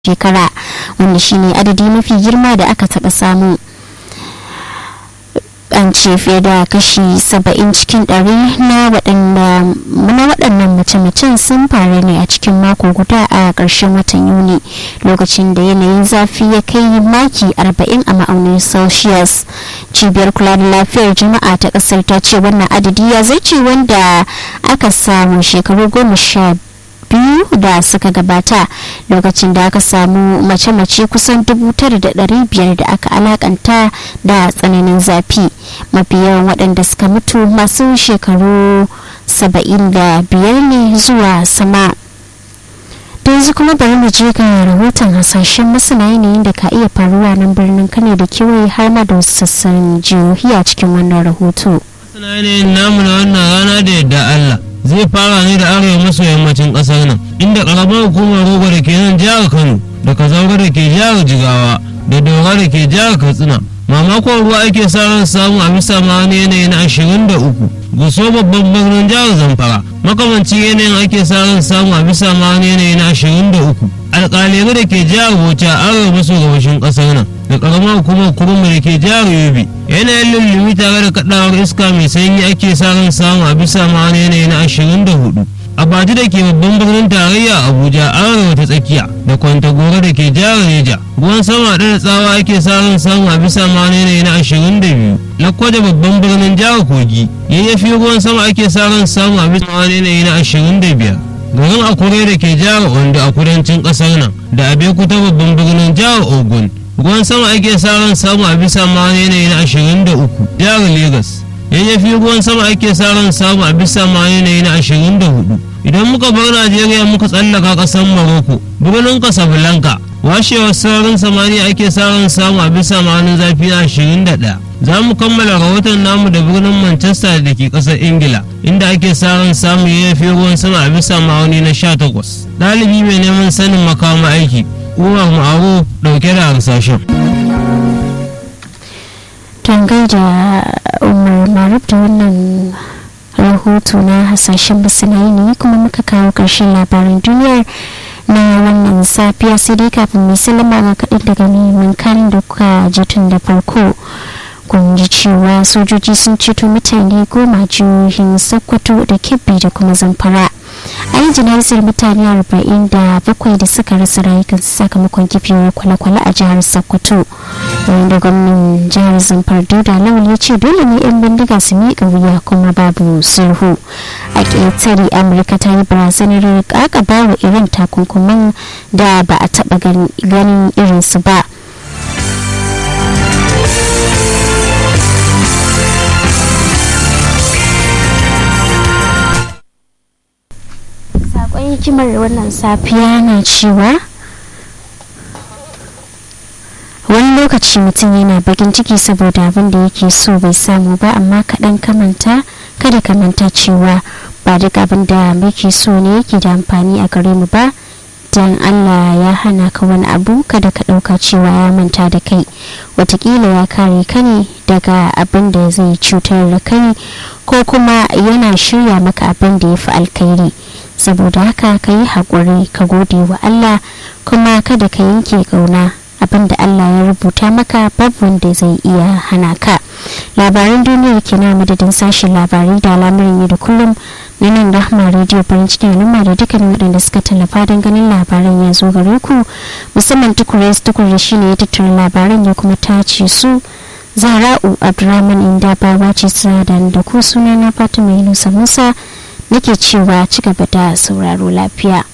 shekara, wanda shine adadi mafi girma da aka taɓa samu. An ce fiye da kashi 70 cikin 100 na waɗannan mace-macen sun faru ne a cikin mako guda a ƙarshen watan Yuni, lokacin da yanayin zafi ya kai maki 40 a ma'aunin Celsius. Cibiyar kula da lafiyar jama'a ta ƙasar ta ce wannan adadi ya zarce wanda aka samu shekaru 12 da suka gabata, lokacin da aka samu mace-mace kusan 9,500 da aka alakanta da tsananin zafi. Mafi yawan waɗanda suka mutu masu shekaru 75 ne zuwa sama. da yanzu kuma bari mu je ga rahoton hasashen masana yanayin da ka iya faruwa nan birnin Kano da kewaye har ma da wasu sassan jihohi a cikin wannan rahoto. Masana yanayin namu na wannan rana da yadda Allah zai fara ne da arewa maso yammacin ƙasar nan, inda ƙaramar hukumar Rogo da ke nan jihar Kano da Kazaure da ke jihar Jigawa da Daura da ke jihar Katsina mamakon ruwa ake sa ran samu a bisa ma wani yanayi na 23. Guso babban birnin jihar Zamfara makamancin yanayin ake sa ran samu a bisa ma wani yanayi na 23. Alƙalai da ke jihar Bauchi a arewa maso gabashin ƙasar nan da ƙaramar hukumar Kurmi da ke jihar Yobe yanayin lullumi tare da kaɗawar iska mai sanyi ake sa ran samu a bisa ma wani yanayi na 24. Abaji da ke babban birnin tarayya Abuja arewa ta tsakiya da Kwantagora da ke jihar Neja ruwan sama da tsawa ake sa ran samu a bisa ma wani yanayi na 22. Lakwaja babban birnin jihar Kogi yayyafi ruwan sama ake sa ran samu a bisa wani yanayi na 25. Garin Akure da ke jihar Ondo a kudancin kasar nan da Abeokuta babban birnin jihar Ogun ruwan sama ake sa ran samu a bisa ma wani yanayi na 23. Jihar Lagos yayyafi ruwan sama ake sa ran samu a bisa ma wani yanayi na 24. Idan muka bar Najeriya muka tsallaka kasar Morocco birnin Casablanca washewar sararin samaniya ake sa ran samu a bisa ma wani zafi na 21. Za mu kammala rahoton namu da birnin Manchester da ke kasar Ingila inda ake sa ran samu yayyafi ruwan sama a bisa ma'auni na 18. Ɗalibi mai neman sanin makama aiki Umar Ma'aruf ɗauke da harsashen. Tangai da Umar Ma'aruf da wannan rahoto na hasashen masana ne kuma muka kawo ƙarshen labaran duniyar na wannan safiya, sai dai kafin mai salama ga kaɗan daga neman kanin da kuka ji tun da farko. Kun ji cewa sojoji sun ceto mutane 10 jihohin Sokoto da Kebbi da kuma Zamfara. A yi jana'izar mutane 47 da suka rasa rayukansu sakamakon kifewar kwale-kwale a jihar Sokoto. Wanda gwamnan jihar Zamfara Dauda Lawal ya ce dole ne 'yan bindiga su miƙa wuya kuma babu sulhu. A ƙetare Amurka ta yi barazanar ƙaƙaba wa irin takunkuman da ba a taɓa ganin irinsu ba. Hikimar wannan safiya na cewa wani lokaci mutum yana bakin ciki saboda abin da yake so bai samu ba, amma kada ka manta cewa ba duk abin da muke so ne yake da amfani a gare mu ba. Dan Allah ya hana ka wani abu kada ka ɗauka cewa ya manta da kai, watakila ya kare ka ne daga abin da zai cutar da kai ko kuma yana shirya maka abin da ya fi alkhairi. Saboda haka ka yi haƙuri ka gode wa Allah kuma kada ka yanke ƙauna, abin da Allah ya rubuta maka babu wanda zai iya hana ka. Labaran duniyar ke na madadin sashen labarai da al'amuran yau da kullum na nan Rahma Radio farin cikin al'umma da dukkanin waɗanda suka tallafa don ganin labaran ya zo gare ku, musamman tukure shi ne ya tattara labaran ya kuma tace su. Zara'u Abdurrahman Indabawa ce sinadan da ku suna na Fatima Yunusa Musa nake cewa ci gaba da sauraro lafiya.